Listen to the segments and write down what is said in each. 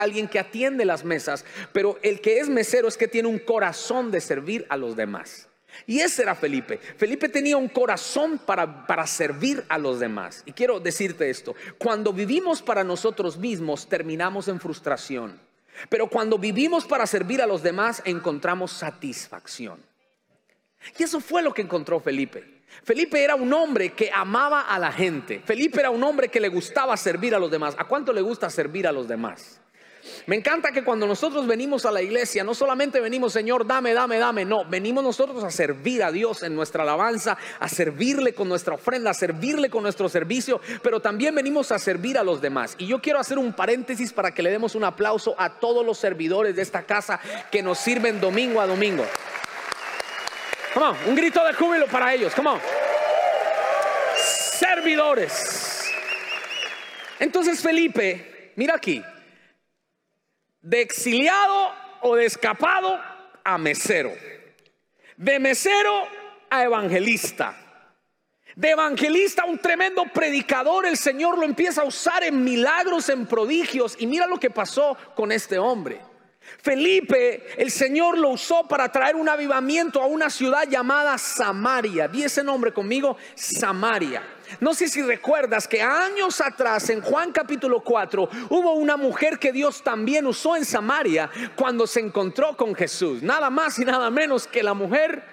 alguien que atiende las mesas, pero el que es mesero es que tiene un corazón de servir a los demás. Y ese era Felipe. Felipe tenía un corazón para servir a los demás. Y quiero decirte esto: cuando vivimos para nosotros mismos, terminamos en frustración. Pero cuando vivimos para servir a los demás, encontramos satisfacción. Y eso fue lo que encontró Felipe. Felipe era un hombre que amaba a la gente. Felipe era un hombre que le gustaba servir a los demás. ¿A cuánto le gusta servir a los demás? Me encanta que cuando nosotros venimos a la iglesia, no solamente venimos, Señor, dame, dame, dame. No, venimos nosotros a servir a Dios en nuestra alabanza, a servirle con nuestra ofrenda, a servirle con nuestro servicio, pero también venimos a servir a los demás. Y yo quiero hacer un paréntesis para que le demos un aplauso a todos los servidores de esta casa que nos sirven domingo a domingo. Come on, un grito de júbilo para ellos, come on. Servidores. Entonces Felipe, mira aquí, de exiliado o de escapado a mesero, de mesero a evangelista, de evangelista a un tremendo predicador. El Señor lo empieza a usar en milagros, en prodigios. Y mira lo que pasó con este hombre. Felipe, el Señor lo usó para traer un avivamiento a una ciudad llamada Samaria. Di ese nombre conmigo, Samaria. No sé si recuerdas que años atrás, en Juan capítulo 4, hubo una mujer que Dios también usó en Samaria cuando se encontró con Jesús. Nada más y nada menos que la mujer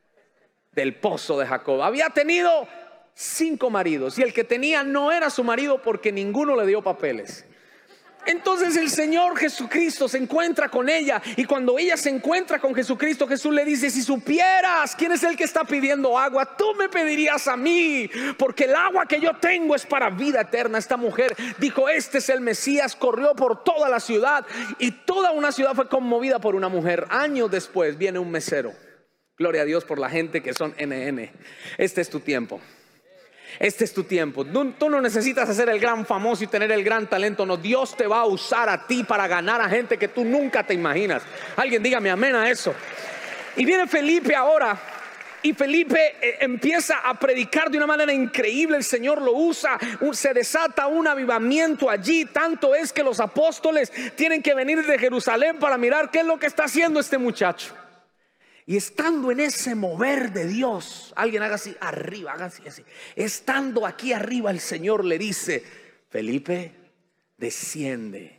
del pozo de Jacob. Había tenido 5 maridos y el que tenía no era su marido porque ninguno le dio papeles. Entonces el Señor Jesucristo se encuentra con ella, y cuando ella se encuentra con Jesucristo, Jesús le dice: si supieras quién es el que está pidiendo agua, tú me pedirías a mí, porque el agua que yo tengo es para vida eterna. Esta mujer dijo: este es el Mesías. Corrió por toda la ciudad y toda una ciudad fue conmovida por una mujer. Años después viene un mesero. Gloria a Dios por la gente que son NN. Este es tu tiempo. Este es tu tiempo. Tú no necesitas hacer el gran famoso y tener el gran talento. No, Dios te va a usar a ti para ganar a gente que tú nunca te imaginas. Alguien dígame amén a eso. Y viene Felipe ahora, y Felipe empieza a predicar de una manera increíble. El Señor lo usa, se desata un avivamiento allí. Tanto es que los apóstoles tienen que venir de Jerusalén para mirar qué es lo que está haciendo este muchacho. Y estando en ese mover de Dios, alguien haga así arriba, haga así, así. Estando aquí arriba, el Señor le dice: Felipe, desciende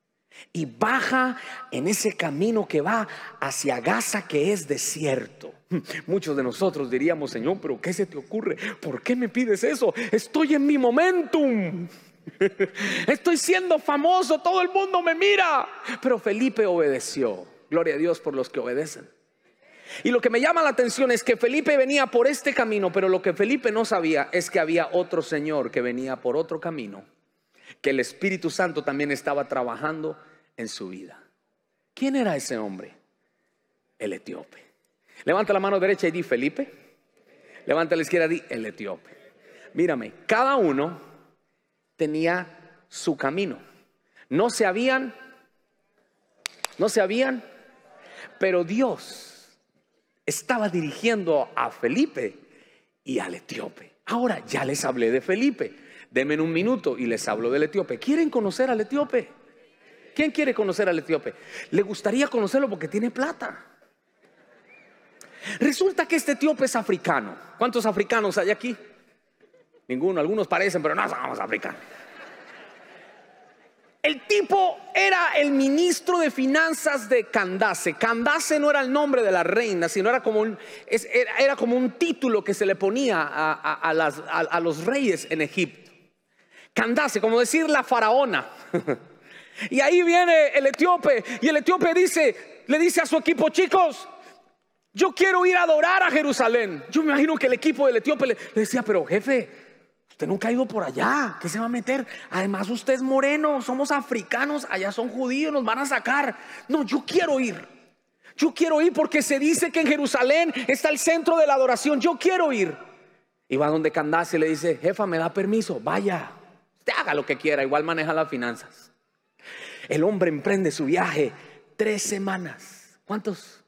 y baja en ese camino que va hacia Gaza, que es desierto. Muchos de nosotros diríamos: Señor, pero ¿qué se te ocurre? ¿Por qué me pides eso? Estoy en mi momentum. Estoy siendo famoso, todo el mundo me mira. Pero Felipe obedeció. Gloria a Dios por los que obedecen. Y lo que me llama la atención es que Felipe venía por este camino, pero lo que Felipe no sabía es que había otro Señor que venía por otro camino, que el Espíritu Santo también estaba trabajando en su vida. ¿Quién era ese hombre? El etíope. Levanta la mano derecha y di: Felipe. Levanta la izquierda y di: el etíope. Mírame, cada uno tenía su camino. No se habían, pero Dios estaba dirigiendo a Felipe y al etíope. Ahora ya les hablé de Felipe. Denme un minuto y les hablo del etíope. ¿Quieren conocer al etíope? ¿Quién quiere conocer al etíope? Le gustaría conocerlo porque tiene plata. Resulta que este etíope es africano. ¿Cuántos africanos hay aquí? Ninguno, algunos parecen, pero no somos africanos. El tipo era el ministro de finanzas de Candace. Candace no era el nombre de la reina, sino era como un título que se le ponía a los reyes en Egipto. Candace, como decir la faraona. Y ahí viene el etíope, y el etíope le dice a su equipo: chicos, yo quiero ir a adorar a Jerusalén. Yo me imagino que el equipo del etíope le decía: pero jefe, usted nunca ha ido por allá, ¿qué se va a meter? Además usted es moreno, somos africanos, allá son judíos, nos van a sacar. No, yo quiero ir porque se dice que en Jerusalén está el centro de la adoración. Yo quiero ir. Y va donde Candace y le dice: jefa, ¿me da permiso? Vaya, usted haga lo que quiera, igual maneja las finanzas. El hombre emprende su viaje 3 semanas. ¿Cuántos?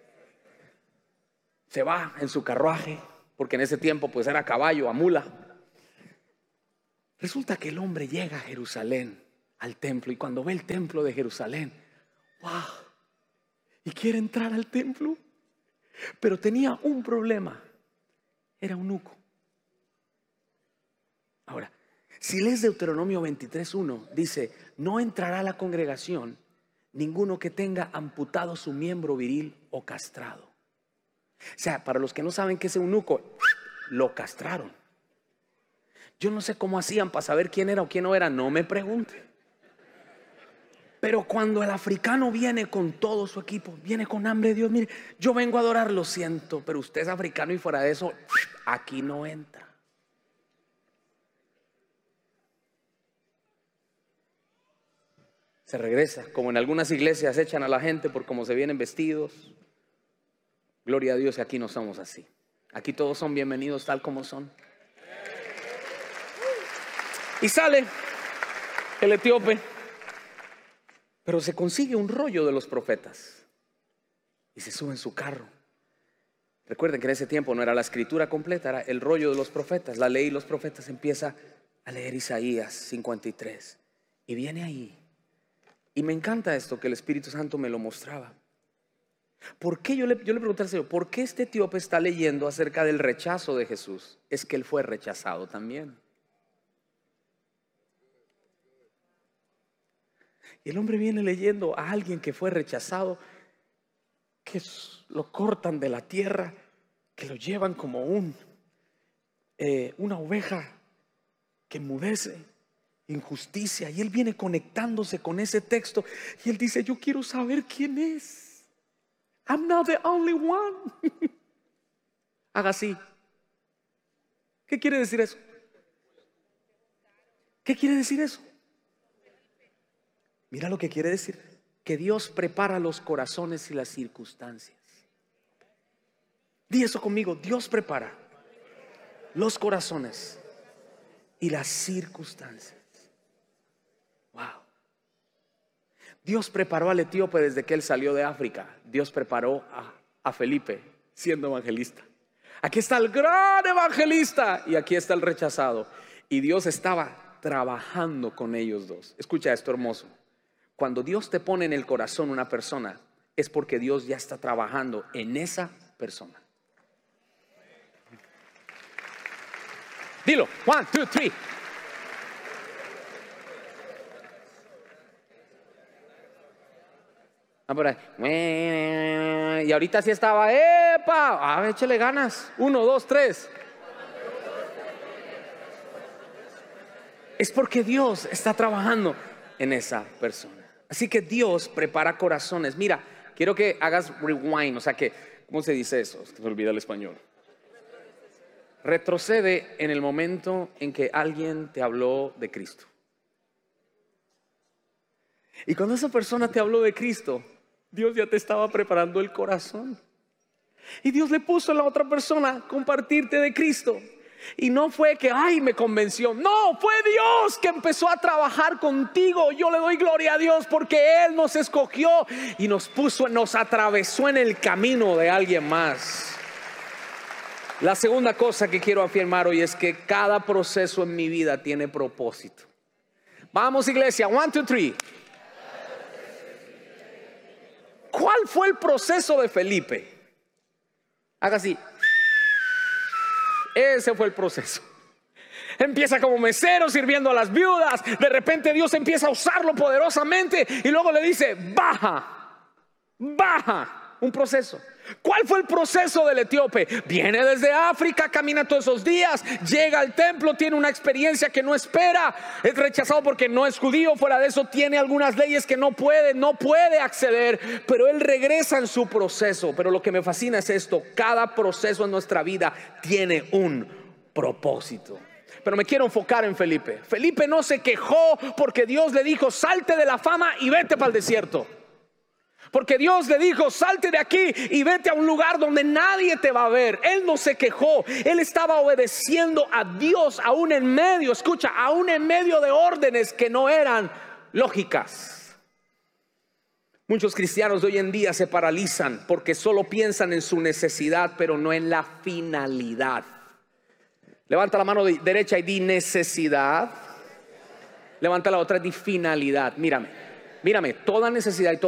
Se va en su carruaje, porque en ese tiempo pues era caballo, a mula. Resulta que el hombre llega a Jerusalén al templo. Y cuando ve el templo de Jerusalén, ¡wow! Y quiere entrar al templo, pero tenía un problema: era eunuco. Ahora, si lees Deuteronomio 23:1, dice: no entrará a la congregación ninguno que tenga amputado su miembro viril o castrado. O sea, para los que no saben qué es eunuco, lo castraron. Yo no sé cómo hacían para saber quién era o quién no era, no me pregunte. Pero cuando el africano viene con todo su equipo, viene con hambre de Dios, mire, yo vengo a adorar, lo siento, pero usted es africano y fuera de eso, aquí no entra. Se regresa, como en algunas iglesias echan a la gente por cómo se vienen vestidos. Gloria a Dios, y aquí no somos así. Aquí todos son bienvenidos tal como son. Y sale el etíope, pero se consigue un rollo de los profetas y se sube en su carro. Recuerden que en ese tiempo no era la escritura completa, era el rollo de los profetas, la ley y los profetas. Empieza a leer Isaías 53 y viene ahí. Y me encanta esto que el Espíritu Santo me lo mostraba. ¿Por qué? Yo le pregunté al Señor, ¿por qué este etíope está leyendo acerca del rechazo de Jesús? Es que él fue rechazado también. Y el hombre viene leyendo a alguien que fue rechazado, que lo cortan de la tierra, que lo llevan como una oveja que enmudece, injusticia. Y él viene conectándose con ese texto y él dice: yo quiero saber quién es. I'm not the only one. Haga así. ¿Qué quiere decir eso? ¿Qué quiere decir eso? Mira lo que quiere decir: que Dios prepara los corazones y las circunstancias. Di eso conmigo: Dios prepara los corazones y las circunstancias. Wow. Dios preparó al etíope desde que él salió de África. Dios preparó a Felipe siendo evangelista. Aquí está el gran evangelista y aquí está el rechazado. Y Dios estaba trabajando con ellos dos. Escucha esto hermoso: cuando Dios te pone en el corazón una persona, es porque Dios ya está trabajando en esa persona. Dilo, 1, 2, 3. Por ahí. Y ahorita sí estaba, ¡epa! Échale ganas. 1, 2, 3. Es porque Dios está trabajando en esa persona. Así que Dios prepara corazones. Mira, quiero que hagas rewind. O sea que, ¿cómo se dice eso? Se me olvida el español. Retrocede en el momento en que alguien te habló de Cristo. Y cuando esa persona te habló de Cristo, Dios ya te estaba preparando el corazón. Y Dios le puso a la otra persona compartirte de Cristo. Y no fue que, me convenció. No, fue Dios que empezó a trabajar contigo. Yo le doy gloria a Dios porque Él nos escogió y nos atravesó en el camino de alguien más. La segunda cosa que quiero afirmar hoy es que cada proceso en mi vida tiene propósito. Vamos, iglesia, 1, 2, 3. ¿Cuál fue el proceso de Felipe? Haga así. Ese fue el proceso. Empieza como mesero sirviendo a las viudas. De repente Dios empieza a usarlo poderosamente y luego le dice: baja. Un proceso. ¿Cuál fue el proceso del etíope? Viene desde África, camina todos esos días, llega al templo, tiene una experiencia que no espera, es rechazado porque no es judío. Fuera de eso tiene algunas leyes que no puede acceder, pero él regresa en su proceso. Pero lo que me fascina es esto: cada proceso en nuestra vida tiene un propósito. Pero me quiero enfocar en Felipe. Felipe no se quejó porque Dios le dijo: salte de la fama y vete para el desierto. Porque Dios le dijo: salte de aquí y vete a un lugar donde nadie te va a ver. Él no se quejó. Él estaba obedeciendo a Dios aún en medio, escucha, aún en medio de órdenes que no eran lógicas. Muchos cristianos de hoy en día se paralizan porque solo piensan en su necesidad, pero no en la finalidad. Levanta la mano derecha y di: necesidad. Levanta la otra, di finalidad. Mírame, toda necesidad y todo